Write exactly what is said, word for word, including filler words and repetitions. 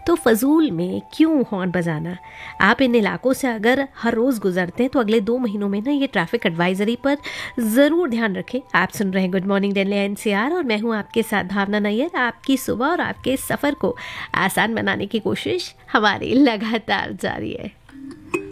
तो फजूल में क्यों हॉर्न बजाना। आप इन इलाकों से अगर हर रोज़ गुजरते हैं तो अगले दो महीनों में ना ये ट्रैफिक एडवाइजरी पर ज़रूर ध्यान रखें। आप सुन रहे हैं गुड मॉर्निंग दिल्ली एनसीआर और मैं हूँ आपके साथ भावना नैयर। आपकी सुबह और आपके सफ़र को आसान बनाने की कोशिश हमारी लगातार जारी है।